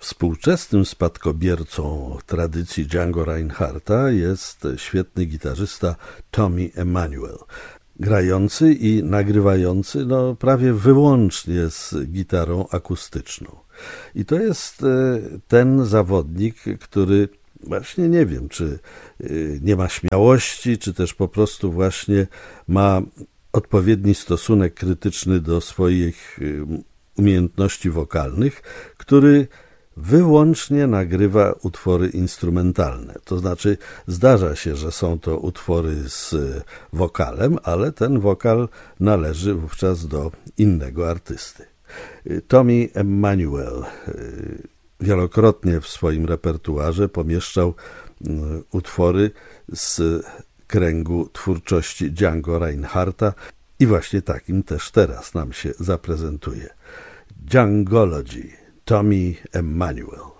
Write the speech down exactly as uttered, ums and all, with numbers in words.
Współczesnym spadkobiercą tradycji Django Reinhardta jest świetny gitarzysta Tommy Emmanuel, grający i nagrywający no, prawie wyłącznie z gitarą akustyczną. I to jest ten zawodnik, który właśnie nie wiem, czy nie ma śmiałości, czy też po prostu właśnie ma odpowiedni stosunek krytyczny do swoich umiejętności wokalnych, który wyłącznie nagrywa utwory instrumentalne. To znaczy zdarza się, że są to utwory z wokalem, ale ten wokal należy wówczas do innego artysty. Tommy Emmanuel wielokrotnie w swoim repertuarze pomieszczał utwory z kręgu twórczości Django Reinhardta i właśnie takim też teraz nam się zaprezentuje. Djangology, Tommy Emmanuel.